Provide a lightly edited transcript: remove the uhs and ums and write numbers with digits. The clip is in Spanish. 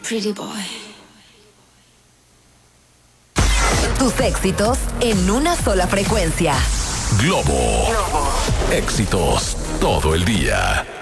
pretty boy. Tus éxitos en una sola frecuencia. Globo. Éxitos todo el día.